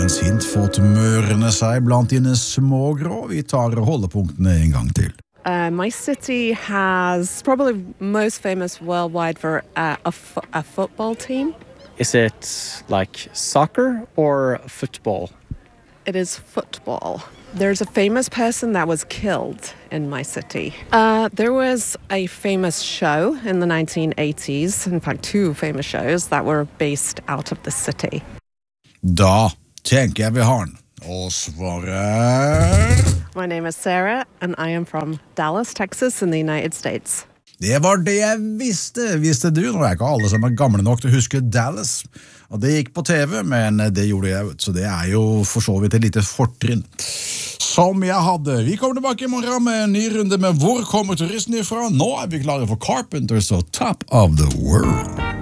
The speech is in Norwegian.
dagens hint fått mørene seg blant dine smågrå. Vi tar holdepunktene en gang til. My city has probably most famous worldwide for a football team. Is it like soccer or football? It is football. There's a famous person that was killed in my city. There was a famous show in the 1980s, in fact 2 famous shows that were based out of the city. Da tenker jeg vi har den. Og svaret... My name is Sarah, and I am from Dallas, Texas in the United States. Det var det jeg visste. Visste du? Nå er ikke alle som er gamle nok til å huske Dallas. Og det gikk på TV, men det gjorde jeg, så det er jo for så vidt et lite fortrinn. Som jeg hadde. Vi kommer tilbake i morgen med en ny runde med Hvor kommer turisten ifra? Nå er vi klare for Carpenters og Top of the World.